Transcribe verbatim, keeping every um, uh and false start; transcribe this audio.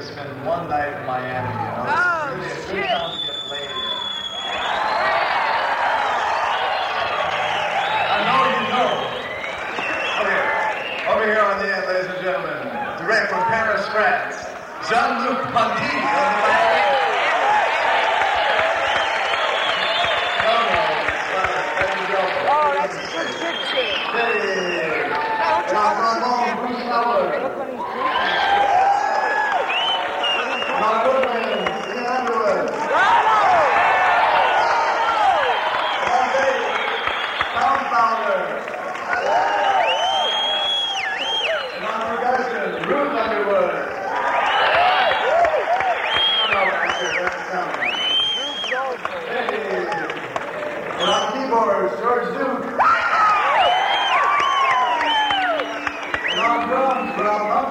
spend one night in Miami. You know? Oh, it's really a good shit. town to get laid in. I know you know. Okay, over here on the end, ladies and gentlemen, direct from Paris, France, Jean-Luc Ponty of the Miami. No, no, that's a joke. Oh, that's a good picture. Hey, Don't John talk Ramon, Bruce Howard. Look what he's doing. John Goodman, Ian Underwood. Bravo! Paul Bates, Sound Founder. And on percussion, Ruth Underwood. No, that's it, that's sound. Hey. And on keyboards, George Duke. And on drums, Rob